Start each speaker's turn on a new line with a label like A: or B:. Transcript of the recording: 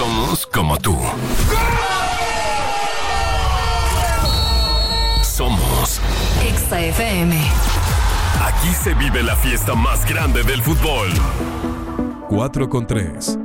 A: Somos como tú. Somos
B: Exa FM.
A: Aquí se vive la fiesta más grande del fútbol.
C: 4 con 3.